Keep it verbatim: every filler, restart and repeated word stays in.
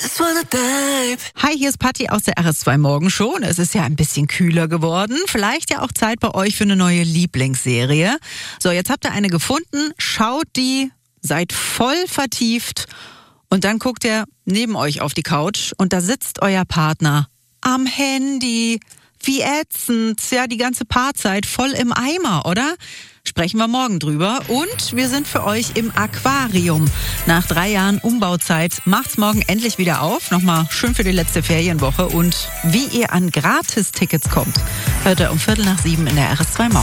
just wanna dive. Hi, hier ist Patti aus der R S zwei Morgenshow. Und es ist ja ein bisschen kühler geworden. Vielleicht ja auch Zeit bei euch für eine neue Lieblingsserie. So, jetzt habt ihr eine gefunden. Schaut die, seid voll vertieft. Und dann guckt ihr neben euch auf die Couch und da sitzt euer Partner am Handy. Wie ätzend. Ja, die ganze Paarzeit voll im Eimer, oder? Sprechen wir morgen drüber. Und wir sind für euch im Aquarium. Nach drei Jahren Umbauzeit macht's morgen endlich wieder auf. Nochmal schön für die letzte Ferienwoche. Und wie ihr an Gratis-Tickets kommt, hört ihr um Viertel nach sieben in der R S zwei Morgen.